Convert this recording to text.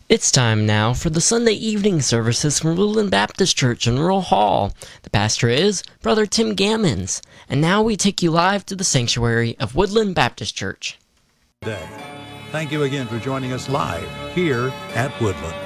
It's time now for the Sunday evening services from Woodland Baptist Church in Rural Hall. The pastor is Brother Tim Gammons. And now we take you live to the sanctuary of Woodland Baptist Church. Thank you again for joining us live here at Woodland.